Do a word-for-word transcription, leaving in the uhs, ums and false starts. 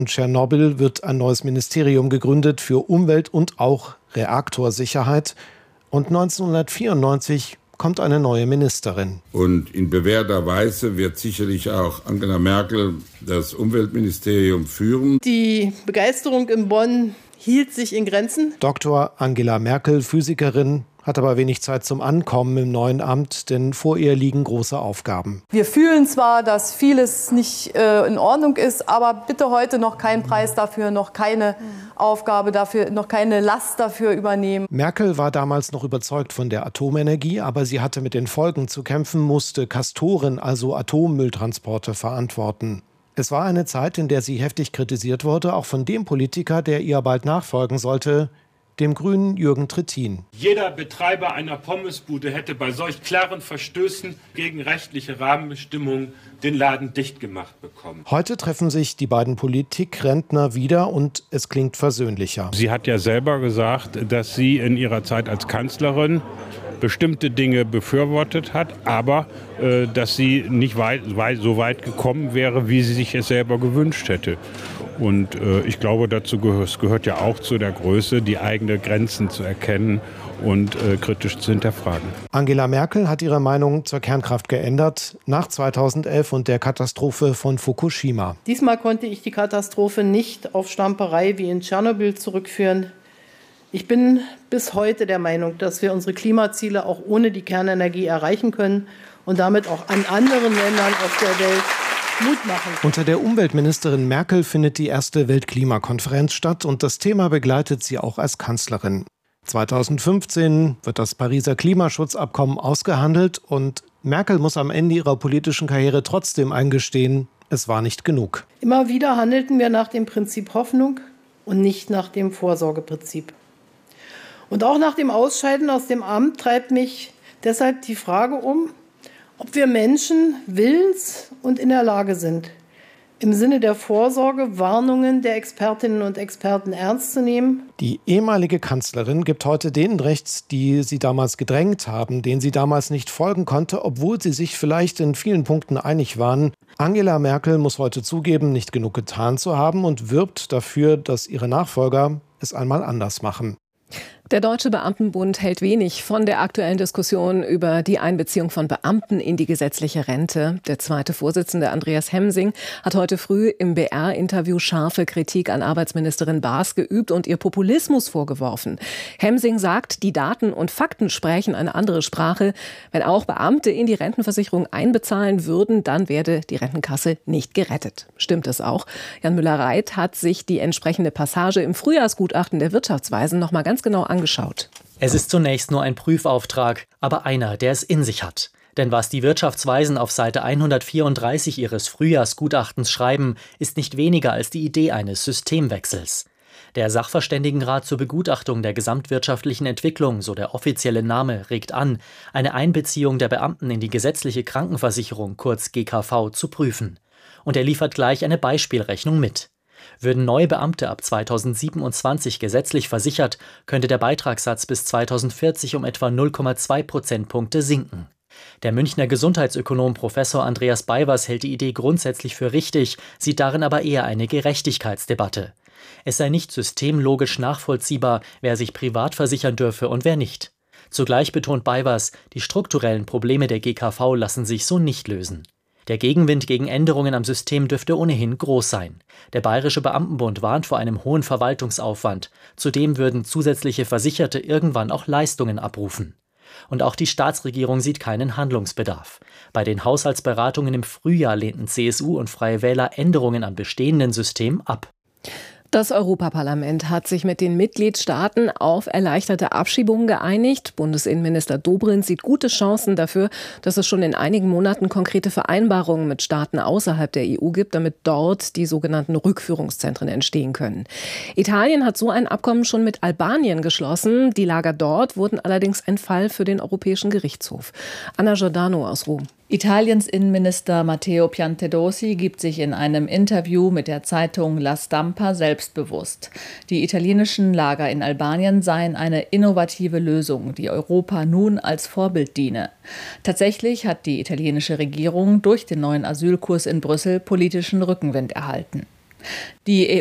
In Tschernobyl wird ein neues Ministerium gegründet für Umwelt und auch Reaktorsicherheit. Und neunzehnhundertvierundneunzig kommt eine neue Ministerin. Und in bewährter Weise wird sicherlich auch Angela Merkel das Umweltministerium führen. Die Begeisterung in Bonn hielt sich in Grenzen. Doktor Angela Merkel, Physikerin, hat aber wenig Zeit zum Ankommen im neuen Amt, denn vor ihr liegen große Aufgaben. Wir fühlen zwar, dass vieles nicht äh, in Ordnung ist, aber bitte heute noch keinen Preis dafür, noch keine Aufgabe dafür, noch keine Last dafür übernehmen. Merkel war damals noch überzeugt von der Atomenergie, aber sie hatte mit den Folgen zu kämpfen, musste Castoren, also Atommülltransporte, verantworten. Es war eine Zeit, in der sie heftig kritisiert wurde, auch von dem Politiker, der ihr bald nachfolgen sollte, dem Grünen Jürgen Trittin. Jeder Betreiber einer Pommesbude hätte bei solch klaren Verstößen gegen rechtliche Rahmenbestimmungen den Laden dicht gemacht bekommen. Heute treffen sich die beiden Politikrentner wieder und es klingt versöhnlicher. Sie hat ja selber gesagt, dass sie in ihrer Zeit als Kanzlerin bestimmte Dinge befürwortet hat, aber äh, dass sie nicht weit, weit, so weit gekommen wäre, wie sie sich es selber gewünscht hätte. Und äh, ich glaube, dazu gehört, es gehört ja auch zu der Größe, die eigenen Grenzen zu erkennen und äh, kritisch zu hinterfragen. Angela Merkel hat ihre Meinung zur Kernkraft geändert nach zweitausendelf und der Katastrophe von Fukushima. Diesmal konnte ich die Katastrophe nicht auf Stamperei wie in Tschernobyl zurückführen. Ich bin bis heute der Meinung, dass wir unsere Klimaziele auch ohne die Kernenergie erreichen können und damit auch an anderen Ländern auf der Welt Mut machen. Unter der Umweltministerin Merkel findet die erste Weltklimakonferenz statt und das Thema begleitet sie auch als Kanzlerin. zweitausendfünfzehn wird das Pariser Klimaschutzabkommen ausgehandelt und Merkel muss am Ende ihrer politischen Karriere trotzdem eingestehen, es war nicht genug. Immer wieder handelten wir nach dem Prinzip Hoffnung und nicht nach dem Vorsorgeprinzip. Und auch nach dem Ausscheiden aus dem Amt treibt mich deshalb die Frage um, ob wir Menschen willens und in der Lage sind, im Sinne der Vorsorge Warnungen der Expertinnen und Experten ernst zu nehmen. Die ehemalige Kanzlerin gibt heute denen recht, die sie damals gedrängt haben, denen sie damals nicht folgen konnte, obwohl sie sich vielleicht in vielen Punkten einig waren. Angela Merkel muss heute zugeben, nicht genug getan zu haben und wirbt dafür, dass ihre Nachfolger es einmal anders machen. Der Deutsche Beamtenbund hält wenig von der aktuellen Diskussion über die Einbeziehung von Beamten in die gesetzliche Rente. Der zweite Vorsitzende Andreas Hemsing hat heute früh im B R-Interview scharfe Kritik an Arbeitsministerin Baas geübt und ihr Populismus vorgeworfen. Hemsing sagt, die Daten und Fakten sprechen eine andere Sprache. Wenn auch Beamte in die Rentenversicherung einbezahlen würden, dann werde die Rentenkasse nicht gerettet. Stimmt es auch? Jan Müller-Reit hat sich die entsprechende Passage im Frühjahrsgutachten der Wirtschaftsweisen noch mal ganz genau angeschaut. Es ist zunächst nur ein Prüfauftrag, aber einer, der es in sich hat. Denn was die Wirtschaftsweisen auf Seite hundertvierunddreißig ihres Frühjahrsgutachtens schreiben, ist nicht weniger als die Idee eines Systemwechsels. Der Sachverständigenrat zur Begutachtung der gesamtwirtschaftlichen Entwicklung, so der offizielle Name, regt an, eine Einbeziehung der Beamten in die gesetzliche Krankenversicherung, kurz G K V, zu prüfen. Und er liefert gleich eine Beispielrechnung mit. Würden neue Beamte ab zweitausendsiebenundzwanzig gesetzlich versichert, könnte der Beitragssatz bis zweitausendvierzig um etwa null Komma zwei Prozentpunkte sinken. Der Münchner Gesundheitsökonom Professor Andreas Beiwers hält die Idee grundsätzlich für richtig, sieht darin aber eher eine Gerechtigkeitsdebatte. Es sei nicht systemlogisch nachvollziehbar, wer sich privat versichern dürfe und wer nicht. Zugleich betont Beiwers, die strukturellen Probleme der G K V lassen sich so nicht lösen. Der Gegenwind gegen Änderungen am System dürfte ohnehin groß sein. Der Bayerische Beamtenbund warnt vor einem hohen Verwaltungsaufwand. Zudem würden zusätzliche Versicherte irgendwann auch Leistungen abrufen. Und auch die Staatsregierung sieht keinen Handlungsbedarf. Bei den Haushaltsberatungen im Frühjahr lehnten C S U und Freie Wähler Änderungen am bestehenden System ab. Das Europaparlament hat sich mit den Mitgliedstaaten auf erleichterte Abschiebungen geeinigt. Bundesinnenminister Dobrindt sieht gute Chancen dafür, dass es schon in einigen Monaten konkrete Vereinbarungen mit Staaten außerhalb der E U gibt, damit dort die sogenannten Rückführungszentren entstehen können. Italien hat so ein Abkommen schon mit Albanien geschlossen. Die Lager dort wurden allerdings ein Fall für den Europäischen Gerichtshof. Anna Giordano aus Rom. Italiens Innenminister Matteo Piantedosi gibt sich in einem Interview mit der Zeitung La Stampa selbstbewusst. Die italienischen Lager in Albanien seien eine innovative Lösung, die Europa nun als Vorbild diene. Tatsächlich hat die italienische Regierung durch den neuen Asylkurs in Brüssel politischen Rückenwind erhalten. Die